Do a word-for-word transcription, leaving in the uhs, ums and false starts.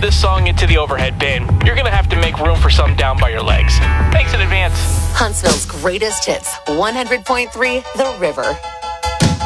this song into the overhead bin. You're gonna have to make room for some down by your legs. Thanks in advance. Huntsville's greatest hits, one hundred point three The River.